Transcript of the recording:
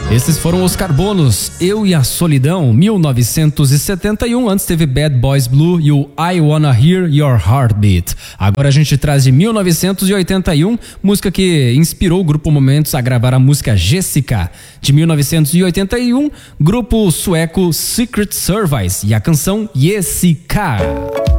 Esses foram os Carbonos, Eu e a Solidão, 1971. Antes teve Bad Boys Blue e o I Wanna Hear Your Heartbeat. Agora a gente traz de 1981, música que inspirou o Grupo Momentos a gravar a música Jessica. De 1981, grupo sueco Secret Service e a canção Jessica.